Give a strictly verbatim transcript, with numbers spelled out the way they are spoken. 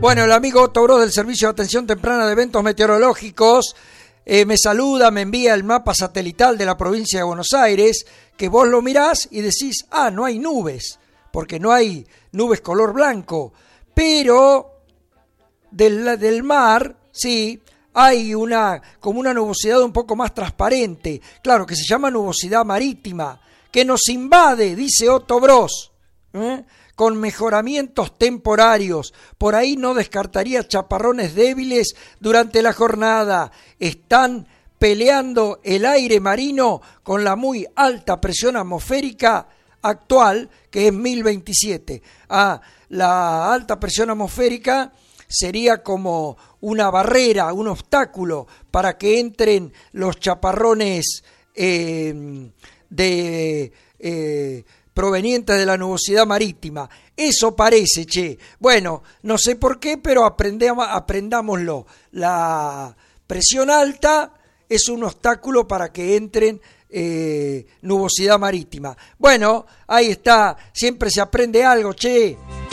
Bueno, el amigo Otto Bros del Servicio de Atención Temprana de Eventos Meteorológicos eh, me saluda, me envía el mapa satelital de la provincia de Buenos Aires, que vos lo mirás y decís, ah, no hay nubes, porque no hay nubes color blanco, pero del, del mar, sí, hay una como una nubosidad un poco más transparente, claro, que se llama nubosidad marítima, que nos invade, dice Otto Bros, ¿eh? con mejoramientos temporarios. Por ahí no descartaría chaparrones débiles durante la jornada. Están peleando el aire marino con la muy alta presión atmosférica actual, que es mil veintisiete. Ah, la alta presión atmosférica sería como una barrera, un obstáculo para que entren los chaparrones eh, de... Eh, provenientes de la nubosidad marítima. Eso parece, che. Bueno, no sé por qué, pero aprendamos, aprendámoslo. La presión alta es un obstáculo para que entren eh, nubosidad marítima. Bueno, ahí está. Siempre se aprende algo, che.